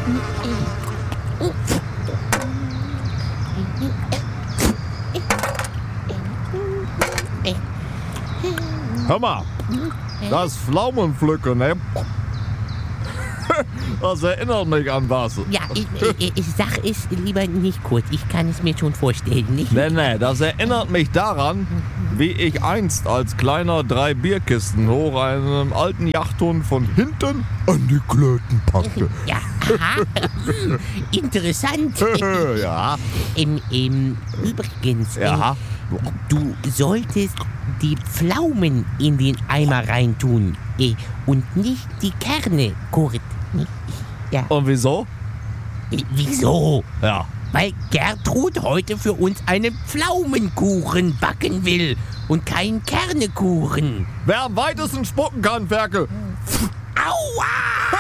Hör mal, das Pflaumenpflücken, ne? Das erinnert mich an was. Ja, ich sag es lieber nicht kurz. Ich kann es mir schon vorstellen. Nicht? Nee, das erinnert mich daran, wie ich einst als kleiner 3 Bierkisten hoch einem alten Jachthund von hinten an die Klöten packte. Ja, aha. Interessant. Ja. Übrigens, Ja. du solltest die Pflaumen in den Eimer reintun und nicht die Kerne, Kurt. Ja. Und wieso? Wieso? Ja. Weil Gertrud heute für uns einen Pflaumenkuchen backen will und keinen Kernekuchen. Wer am weitesten spucken kann, Ferkel. Aua!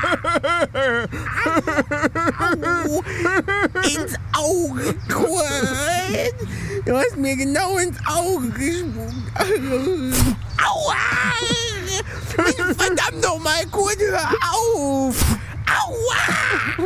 Au! Ins Auge, Kurt! Du hast mir genau ins Auge gespuckt. Aua! Verdammt nochmal, Kurt, hör auf! Aua!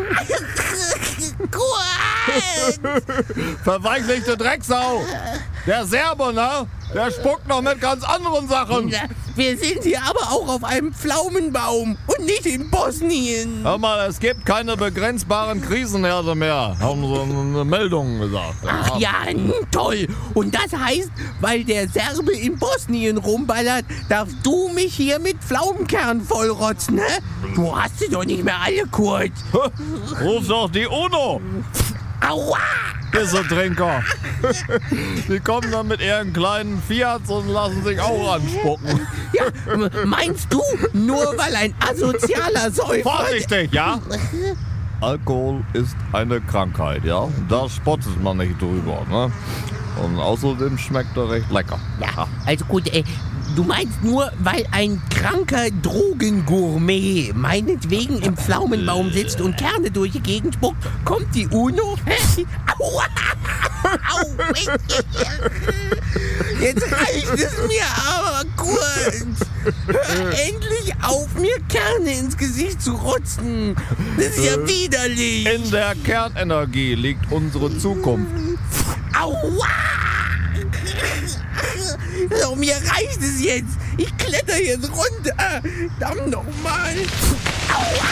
Kurt! Verweichlichte Drecksau. Der Serbe, ne? Der spuckt noch mit ganz anderen Sachen. Wir sind hier aber auch auf einem Pflaumenbaum und nicht in Bosnien. Hör mal, es gibt keine begrenzbaren Krisenherde mehr, haben so eine Meldung gesagt. Ach ja, toll. Und das heißt, weil der Serbe in Bosnien rumballert, darfst du mich hier mit Pflaumenkern vollrotzen, ne? Du hast sie doch nicht mehr alle, Kurt. Ruf doch die UNO. Aua! Diese Trinker. Die kommen dann mit ihren kleinen Fiats und lassen sich auch anspucken. Ja, meinst du, nur weil ein asozialer Säufer... Vorsichtig, ja? Alkohol ist eine Krankheit, ja? Da spottet man nicht drüber, ne? Und außerdem schmeckt er recht lecker. Ja, also gut, du meinst nur, weil ein kranker Drogengourmet meinetwegen im Pflaumenbaum sitzt und Kerne durch die Gegend spuckt, kommt die UNO? Aua! Au! Jetzt reicht es mir aber, Kurt! Hör endlich auf, mir Kerne ins Gesicht zu rotzen! Das ist ja widerlich! In der Kernenergie liegt unsere Zukunft. Aua! So, mir reicht es jetzt. Ich kletter jetzt runter. Dann nochmal. Aua!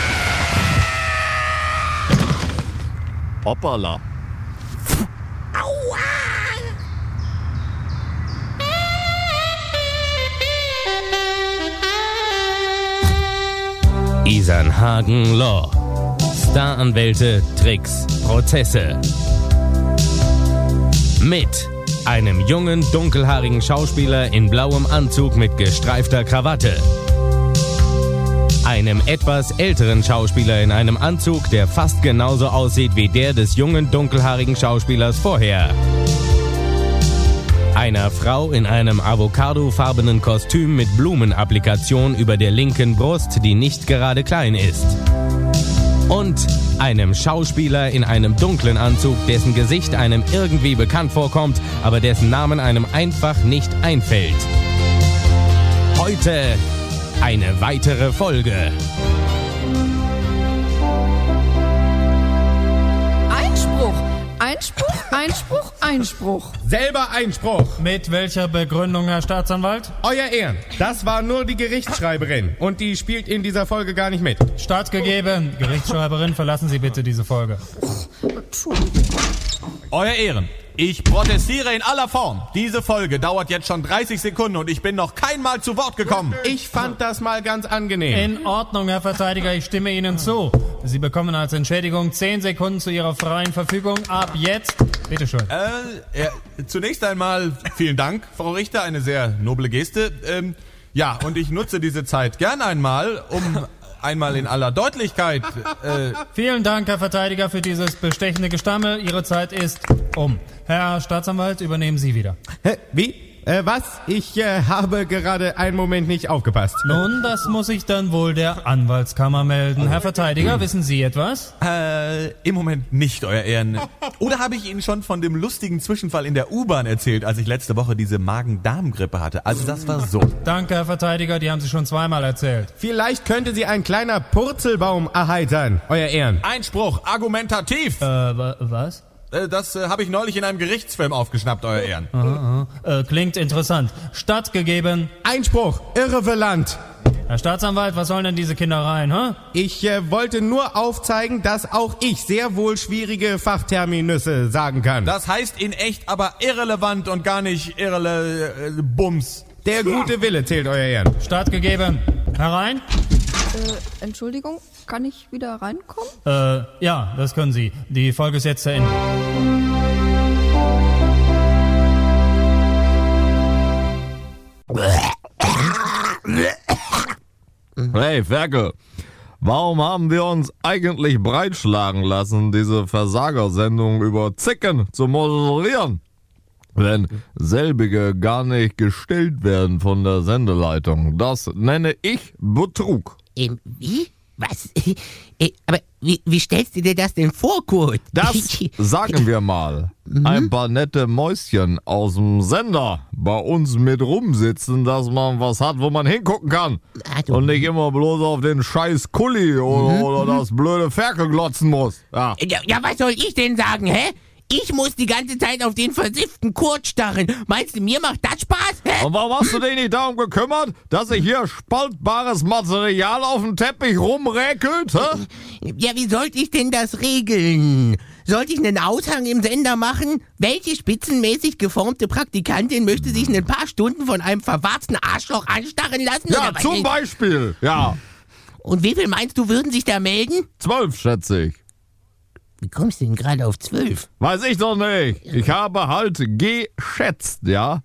Hoppala. Aua! Isernhagen Law. Staranwälte, Tricks, Prozesse. Mit einem jungen, dunkelhaarigen Schauspieler in blauem Anzug mit gestreifter Krawatte. Einem etwas älteren Schauspieler in einem Anzug, der fast genauso aussieht wie der des jungen, dunkelhaarigen Schauspielers vorher. Einer Frau in einem avocadofarbenen Kostüm mit Blumenapplikation über der linken Brust, die nicht gerade klein ist. Und einem Schauspieler in einem dunklen Anzug, dessen Gesicht einem irgendwie bekannt vorkommt, aber dessen Namen einem einfach nicht einfällt. Heute eine weitere Folge. Einspruch! Einspruch, Einspruch, Einspruch. Selber Einspruch. Mit welcher Begründung, Herr Staatsanwalt? Euer Ehren, das war nur die Gerichtsschreiberin und die spielt in dieser Folge gar nicht mit. Stattgegeben. Gerichtsschreiberin, verlassen Sie bitte diese Folge. Euer Ehren, ich protestiere in aller Form. Diese Folge dauert jetzt schon 30 Sekunden und ich bin noch kein Mal zu Wort gekommen. Ich fand das mal ganz angenehm. In Ordnung, Herr Verteidiger, ich stimme Ihnen zu. Sie bekommen als Entschädigung 10 Sekunden zu Ihrer freien Verfügung. Ab jetzt, bitteschön. Zunächst einmal vielen Dank, Frau Richter, eine sehr noble Geste. Ja, und ich nutze diese Zeit gern einmal, um einmal in aller Deutlichkeit... Vielen Dank, Herr Verteidiger, für dieses bestechende Gestammel. Ihre Zeit ist um. Herr Staatsanwalt, übernehmen Sie wieder. Hä? Wie? Was? Ich habe gerade einen Moment nicht aufgepasst. Nun, das muss ich dann wohl der Anwaltskammer melden. Herr Verteidiger, wissen Sie etwas? Im Moment nicht, Euer Ehren. Oder habe ich Ihnen schon von dem lustigen Zwischenfall in der U-Bahn erzählt, als ich letzte Woche diese Magen-Darm-Grippe hatte? Also das war so. Danke, Herr Verteidiger, die haben Sie schon zweimal erzählt. Vielleicht könnte Sie ein kleiner Purzelbaum erheitern, Euer Ehren. Einspruch, argumentativ. Was? Das habe ich neulich in einem Gerichtsfilm aufgeschnappt, Euer Ehren. Klingt interessant. Stattgegeben. Einspruch, irrelevant. Herr Staatsanwalt, was sollen denn diese Kindereien, hä? Ich wollte nur aufzeigen, dass auch ich sehr wohl schwierige Fachterminüsse sagen kann. Das heißt in echt aber irrelevant und gar nicht Bums. Der gute Wille zählt, Euer Ehren. Stattgegeben. Herein? Entschuldigung, kann ich wieder reinkommen? Ja, das können Sie. Die Folge ist jetzt zu Ende. Hey, Ferkel, warum haben wir uns eigentlich breitschlagen lassen, diese Versagersendung über Zicken zu moderieren? Wenn selbige gar nicht gestellt werden von der Sendeleitung. Das nenne ich Betrug. Wie? Was? Aber wie stellst du dir das denn vor, Kurt? Das sagen wir mal. Ein paar nette Mäuschen aus dem Sender bei uns mit rumsitzen, dass man was hat, wo man hingucken kann. Und nicht immer bloß auf den scheiß Kulli oder das blöde Ferkel glotzen muss. Ja. Ja, was soll ich denn sagen, hä? Ich muss die ganze Zeit auf den versifften Kurt starren. Meinst du, mir macht das Spaß? Hä? Und warum hast du dich nicht darum gekümmert, dass sich hier spaltbares Material auf dem Teppich rumräkelt? Hä? Ja, wie sollte ich denn das regeln? Sollte ich einen Aushang im Sender machen? Welche spitzenmäßig geformte Praktikantin möchte sich in ein paar Stunden von einem verwarzten Arschloch anstarren lassen? Ja, zum Beispiel. Ja. Und wie viel meinst du, würden sich da melden? 12, schätze ich. Wie kommst du denn gerade auf 12? Weiß ich doch nicht. Ich habe halt geschätzt, ja?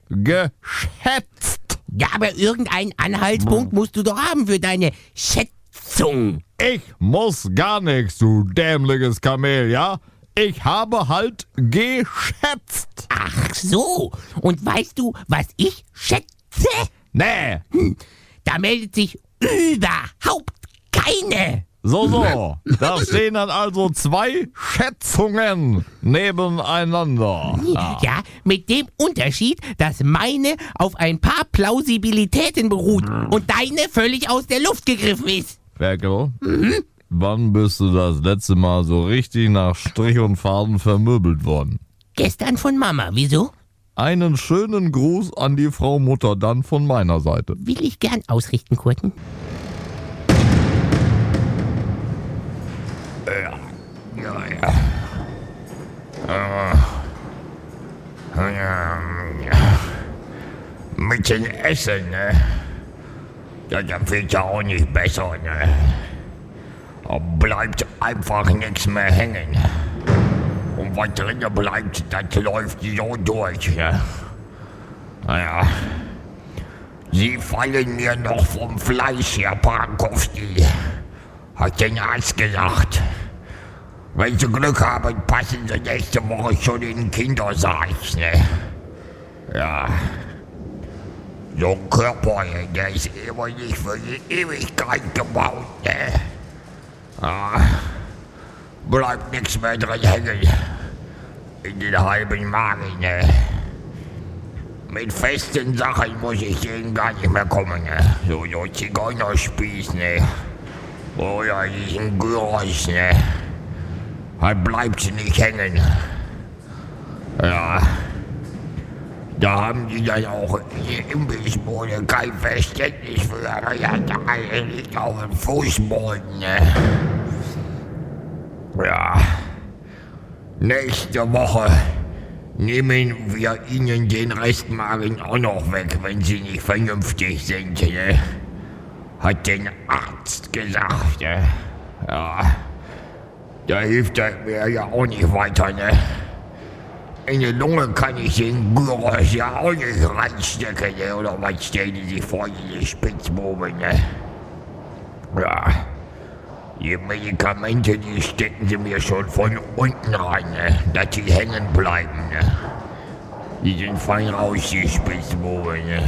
Geschätzt. Ja, aber irgendeinen Anhaltspunkt musst du doch haben für deine Schätzung. Ich muss gar nichts, du dämliches Kamel, ja? Ich habe halt geschätzt. Ach so. Und weißt du, was ich schätze? Nee. Da meldet sich überhaupt keine. So. Da stehen dann also 2 Schätzungen nebeneinander. Ja, mit dem Unterschied, dass meine auf ein paar Plausibilitäten beruht und deine völlig aus der Luft gegriffen ist. Ferkel, wann bist du das letzte Mal so richtig nach Strich und Faden vermöbelt worden? Gestern von Mama, wieso? Einen schönen Gruß an die Frau Mutter dann von meiner Seite. Will ich gern ausrichten, Kurten. Mit dem Essen, ne? Ja, dann wird ja auch nicht besser, ne? Da bleibt einfach nichts mehr hängen. Und was drinnen bleibt, das läuft so durch, ne? Naja. Sie fallen mir noch vom Fleisch, Herr Pankowski. Hat den Arzt gesagt. Wenn Sie Glück haben, passen Sie nächste Woche schon in den Kindersaal, ne? Ja. So ein Körper, der ist immer nicht für die Ewigkeit gebaut, ne? Ja. Bleibt nichts mehr drin hängen. In den halben Magen, ne? Mit festen Sachen muss ich denen gar nicht mehr kommen, ne? So Zigeunerspieß, ne? Oder diesen Gyros, ne? Halt bleibt nicht hängen. Ja. Da haben die dann auch die Imbissbude kein Verständnis für. Ja, da liegt auf dem Fußboden, ne? Ja. Nächste Woche nehmen wir Ihnen den Restmagen auch noch weg, wenn Sie nicht vernünftig sind, ne? Hat den Arzt gesagt, ne? Ja. Da hilft er mir ja auch nicht weiter, ne? In die Lunge kann ich den Gyros ja auch nicht reinstecken, ne? Oder was stellen die sich vor, diese Spitzbuben, ne? Ja. Die Medikamente, die stecken sie mir schon von unten rein, ne? Dass die hängen bleiben, ne? Die sind fein rausgespitzt worden, ne?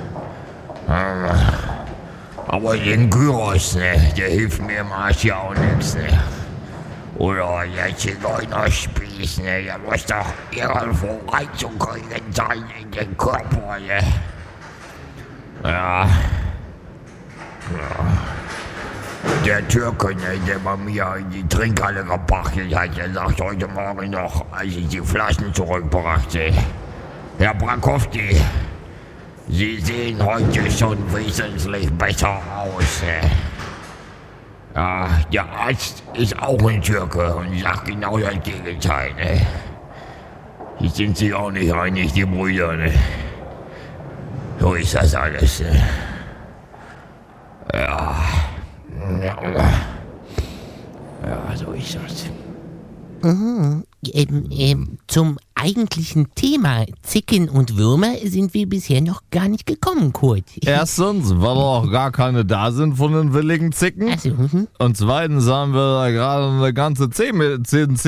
Aber den Gyros, ne, der hilft mir im Arsch ja auch nix, ne? Oder der Zigeunerspieß, ne, der muss doch irgendwo reinzukriegen sein in den Körper, ne? Ja. Der Türke, ne, der bei mir in die Trinkhalle gepachtet hat, der sagt heute Morgen noch, als ich die Flaschen zurückbrachte: Herr Brakowski, Sie sehen heute schon wesentlich besser aus. Ja, der Arzt ist auch ein Türke und sagt genau das Gegenteil. Ne? Die sind sich auch nicht einig, die Brüder. Ne? So ist das alles. Ne? Ja, so ist das. Zum eigentlichen Thema Zicken und Würmer sind wir bisher noch gar nicht gekommen, Kurt. Erstens, weil auch gar keine da sind von den willigen Zicken. Also, Und zweitens haben wir da gerade eine ganze CD,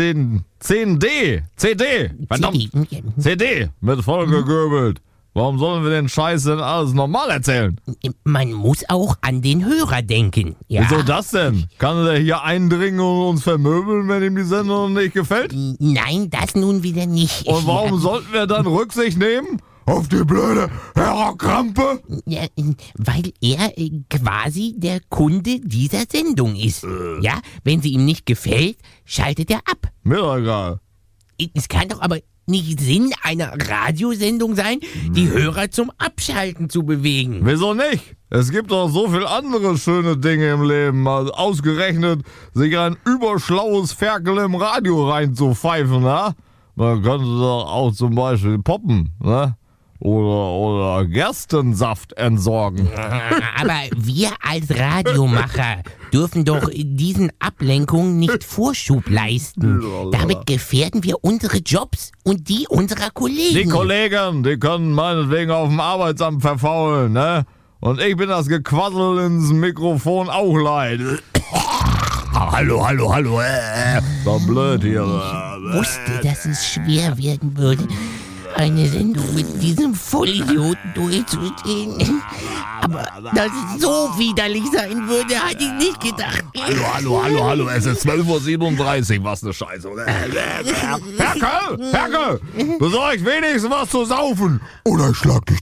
verdammt, CD mit vollgegöbelt. Warum sollen wir den Scheiß denn alles normal erzählen? Man muss auch an den Hörer denken. Ja. Wieso das denn? Kann der hier eindringen und uns vermöbeln, wenn ihm die Sendung nicht gefällt? Nein, das nun wieder nicht. Und warum sollten wir dann Rücksicht nehmen? Auf die blöde Herr Krampe? Ja, weil er quasi der Kunde dieser Sendung ist. Ja, wenn sie ihm nicht gefällt, schaltet er ab. Mir doch egal. Es kann doch aber nicht Sinn einer Radiosendung sein, die Hörer zum Abschalten zu bewegen. Wieso nicht? Es gibt doch so viel andere schöne Dinge im Leben, als ausgerechnet sich ein überschlaues Ferkel im Radio reinzupfeifen, ne? Man könnte doch auch zum Beispiel poppen, ne? Oder Gerstensaft entsorgen. Aber wir als Radiomacher dürfen doch diesen Ablenkungen nicht Vorschub leisten. Damit gefährden wir unsere Jobs und die unserer Kollegen. Die Kollegen, die können meinetwegen auf dem Arbeitsamt verfaulen, ne? Und ich bin das Gequassel ins Mikrofon auch leid. Hallo. So blöd hier. Ich wusste, dass es schwer werden würde, eine Sendung mit diesem Vollidioten durchzustehen. Aber dass es so widerlich sein würde, hatte ich nicht gedacht. Hallo, es ist 12:37 Uhr, was eine Scheiße, oder? Herkel, besorg wenigstens was zu saufen, oder ich schlag dich